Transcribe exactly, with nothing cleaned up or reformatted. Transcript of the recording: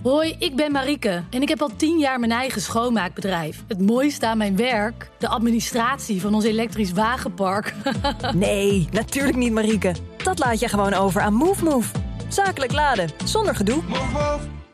Hoi, ik ben Marieke en ik heb al tien jaar mijn eigen schoonmaakbedrijf. Het mooiste aan mijn werk? De administratie van ons elektrisch wagenpark. Nee, natuurlijk niet, Marieke. Dat laat je gewoon over aan MoveMove. Zakelijk laden, zonder gedoe. Move, move.